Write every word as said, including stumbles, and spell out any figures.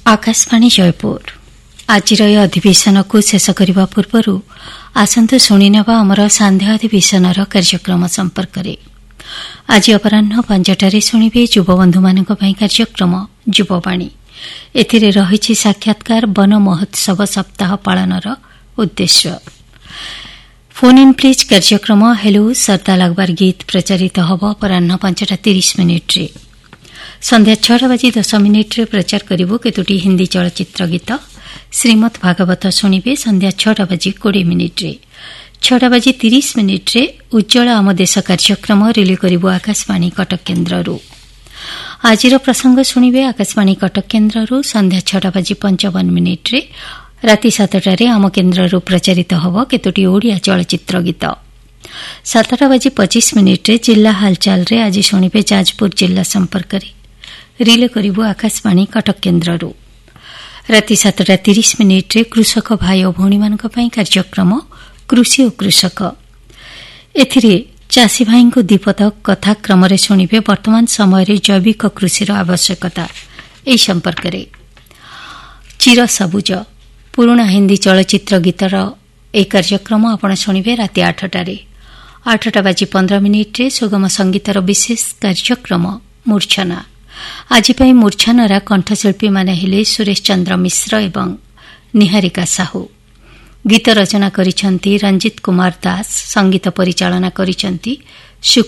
आकाशवाणी जयपुर आज अधिवेशन को शेष करने पूर्व आसतु शुणिनेबा आमर सांध्य अधिवेशन कार्यक्रम संपर्क में। आज अपराह पांचटारे शुणिबे युवबंधु मान कार्यक्रम युववाणी। एथिरे रहिछि साक्षात्कार वन महोत्सव सप्ताह पालनर उद्देश्य। फोन इन प्लीज कार्यक्रम हेलो सरदा लागबार गीत प्रचारित हब अपराह पांचटा तीस मिनिट रे। संध्या छटा बाजी दस मिनिट रे प्रचार करिबो केतोटी हिंदी चलचित्र गीत। श्रीमद भागवत शुणिबे संध्या छटा बाजी कोड़े मिनिट रे। छटा बाजी तीस मिनिट रे उज्जवल आम देश कार्यक्रम रिले करिबो आकाशवाणी कटक केन्द्ररू। आजिर प्रसंग शुणिबे आकाशवाणी कटक केन्द्ररू संध्या छटा बाजी पंचावन मिनिट रे। राति सातटारे आम केन्द्ररू प्रचारित हब केतोटी ओडिया चलचित्र गीत। सातटा बाजी पचीस मिनिट रे जिला हालचाल रे आज शुणिबे जाजपुर जिला संपर्क रे रिले करिबो आकाशवाणी कटक केन्द्ररू। राति सातटा तीस मिनिट रे कृषक भाई और भौणी मानक पई कार्यक्रम कृषि और कृषक। एथिरे चाषी भाई को दीपद कथा क्रम रे शुणिबे वर्तमान समय रे जैविक कृषिर आवश्यकता एई संपर्क रे। चिर सबुज पुराना हिंदी चलचित्र गीतर ए कार्यक्रम आपण शुणिबे राति आठटारे। आठटा बाजी पंद्रह मिनिट रे सुगम संगीतर विशेष कार्यक्रम मूर्छना। आज मूर्छनार कंठशिल्पी माने हेले सुरेश चंद्र मिश्र एवं निहारिका साहू। गीत रचना करिसेंती रंजित कुमार दास, संगीत परिचालना करिसेंती